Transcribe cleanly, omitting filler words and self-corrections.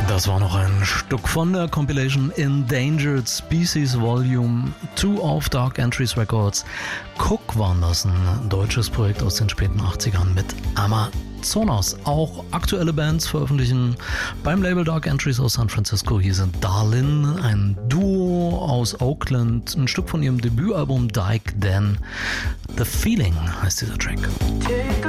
Das war noch ein Stück von der Compilation Endangered Species Volume 2 auf Dark Entries Records. Cook waren das, ein deutsches Projekt aus den späten 80ern mit Amazonas. Auch aktuelle Bands veröffentlichen beim Label Dark Entries aus San Francisco. Hier sind Darlin, ein Duo aus Oakland, ein Stück von ihrem Debütalbum Dyke Dan. The Feeling heißt dieser Track.